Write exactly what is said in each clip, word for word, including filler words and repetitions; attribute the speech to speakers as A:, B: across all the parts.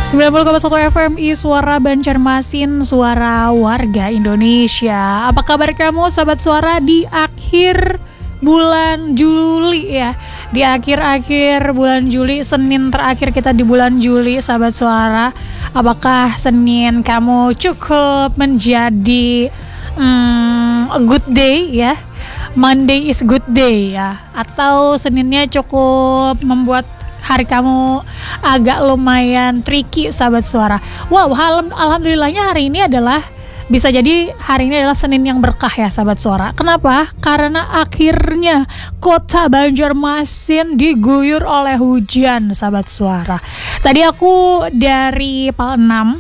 A: sembilan puluh koma satu F M I Suara Banjarmasin, suara warga Indonesia. Apa kabar kamu sahabat suara di akhir bulan Juli ya? Di akhir-akhir bulan Juli, Senin terakhir kita di bulan Juli sahabat suara. Apakah Senin kamu cukup menjadi hmm, a good day ya? Monday is good day ya? Atau Seninnya cukup membuat hari kamu agak lumayan tricky sahabat suara. Wow, alhamdulillahnya hari ini adalah bisa jadi hari ini adalah Senin yang berkah ya sahabat suara. Kenapa? Karena akhirnya kota Banjarmasin diguyur oleh hujan sahabat suara. Tadi aku dari Pal enam,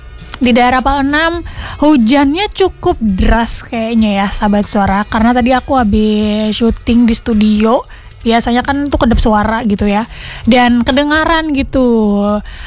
A: di daerah Pal enam hujannya cukup deras kayaknya ya sahabat suara. Karena tadi aku habis syuting di studio. Biasanya kan tuh kedap suara gitu ya, dan kedengaran gitu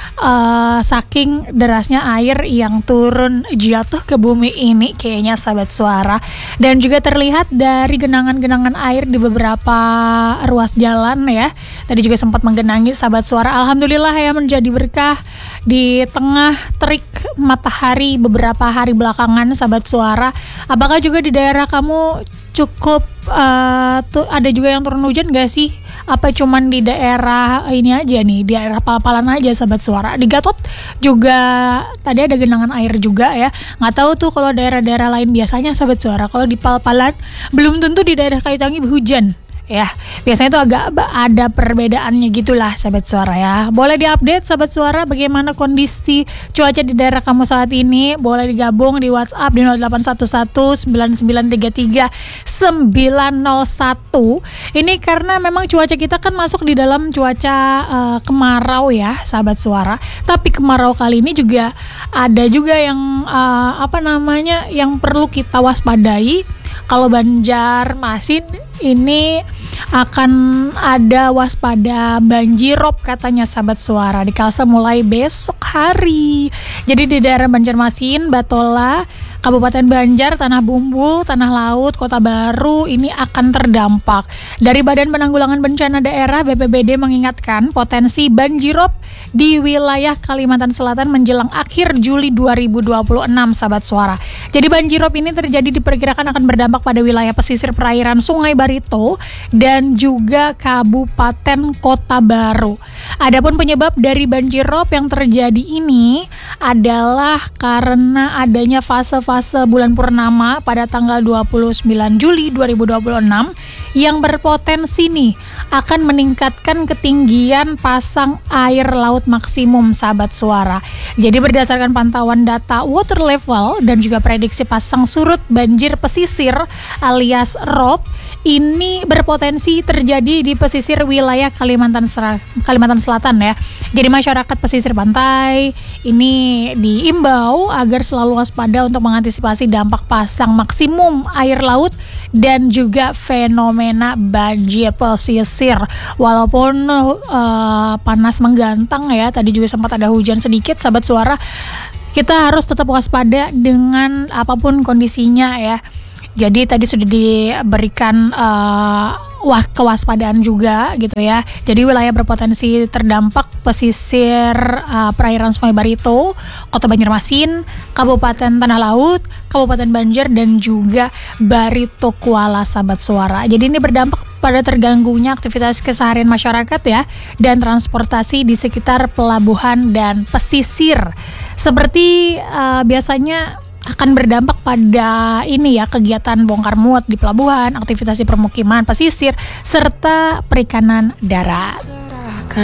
A: uh, saking derasnya air yang turun jatuh ke bumi ini kayaknya sahabat suara. Dan juga terlihat dari genangan-genangan air di beberapa ruas jalan ya. Tadi juga sempat menggenangi sahabat suara. Alhamdulillah ya, menjadi berkah di tengah terik matahari beberapa hari belakangan sahabat suara. Apakah juga di daerah kamu cukup uh, tuh ada juga yang turun hujan gak sih? Apa cuman di daerah ini aja nih, di daerah Pal-Palan aja sahabat suara? Di Gatot juga tadi ada genangan air juga ya. Nggak tahu tuh kalau daerah-daerah lain biasanya sahabat suara. Kalau di Pal-Palan belum tentu di daerah Kalitangi hujan. Ya, biasanya itu agak ada perbedaannya gitulah sahabat suara ya. Boleh diupdate sahabat suara bagaimana kondisi cuaca di daerah kamu saat ini. Boleh digabung di WhatsApp di nol delapan satu satu sembilan sembilan tiga tiga sembilan nol satu. Ini karena memang cuaca kita kan masuk di dalam cuaca uh, kemarau ya sahabat suara. Tapi kemarau kali ini juga ada juga yang uh, apa namanya yang perlu kita waspadai. Kalau Banjarmasin ini akan ada waspada banjirop katanya sahabat suara di Kalsel mulai besok hari. Jadi di daerah Banjarmasin, Batola, Kabupaten Banjar, Tanah Bumbu, Tanah Laut, Kota Baru ini akan terdampak. Dari Badan Penanggulangan Bencana Daerah B P B D mengingatkan potensi banjirop di wilayah Kalimantan Selatan menjelang akhir Juli dua ribu dua puluh enam sahabat suara. Jadi banjirop ini terjadi diperkirakan akan berdampak pada wilayah pesisir perairan Sungai Barito dan juga Kabupaten Kota Baru. Adapun penyebab dari banjirop yang terjadi ini adalah karena adanya fase-fase bulan purnama pada tanggal dua puluh sembilan Juli dua ribu dua puluh enam yang berpotensi nih akan meningkatkan ketinggian pasang air laut maksimum sahabat suara. Jadi berdasarkan pantauan data water level dan juga prediksi pasang surut banjir pesisir alias R O P, ini berpotensi terjadi di pesisir wilayah Kalimantan Sel- Kalimantan Selatan ya. Jadi masyarakat pesisir pantai ini diimbau agar selalu waspada untuk mengantisipasi dampak pasang maksimum air laut dan juga fenomena banjir pesisir. Walaupun uh, panas menggantang ya, tadi juga sempat ada hujan sedikit sahabat suara, kita harus tetap waspada dengan apapun kondisinya ya. Jadi tadi sudah diberikan uh, wah kewaspadaan juga gitu ya. Jadi wilayah berpotensi terdampak pesisir uh, perairan Sungai Barito, Kota Banjarmasin, Kabupaten Tanah Laut, Kabupaten Banjar dan juga Barito Kuala sahabat suara. Jadi ini berdampak pada terganggunya aktivitas keseharian masyarakat ya, dan transportasi di sekitar pelabuhan dan pesisir. Seperti uh, biasanya akan berdampak pada ini ya, kegiatan bongkar muat di pelabuhan, aktivitas di permukiman pesisir, serta perikanan darat.